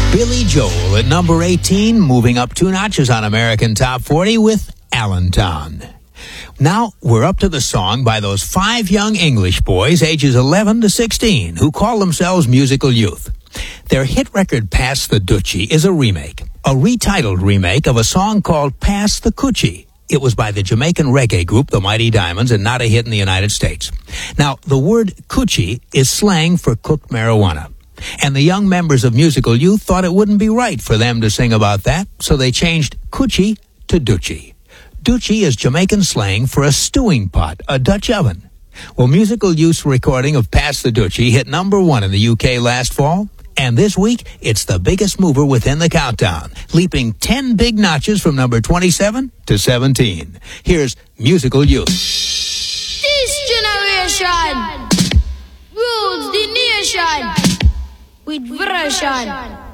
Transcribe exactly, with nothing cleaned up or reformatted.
Billy Joel at number eighteen, moving up two notches on American Top forty with Allentown. Now, we're up to the song by those five young English boys, ages eleven to sixteen, who call themselves Musical Youth. Their hit record, Pass the Dutchie, is a remake, a retitled remake of a song called Pass the Coochie. It was by the Jamaican reggae group, the Mighty Diamonds, and not a hit in the United States. Now, the word coochie is slang for cooked marijuana. And the young members of Musical Youth thought it wouldn't be right for them to sing about that, so they changed coochie to dutchie. Dutchie is Jamaican slang for a stewing pot, a Dutch oven. Well, Musical Youth's recording of Pass the Dutchie hit number one in the U K last fall, and this week it's the biggest mover within the countdown, leaping ten big notches from number twenty-seven to seventeen. Here's Musical Youth. This generation rules the nation with version.